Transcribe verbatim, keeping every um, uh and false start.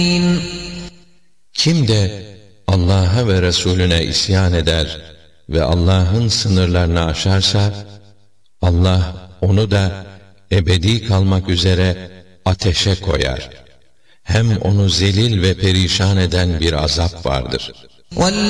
Kim de Allah'a ve Resulüne isyan eder ve Allah'ın sınırlarını aşarsa, Allah onu da ebedi kalmak üzere ateşe koyar. Hem onu zelil ve perişan eden bir azap vardır.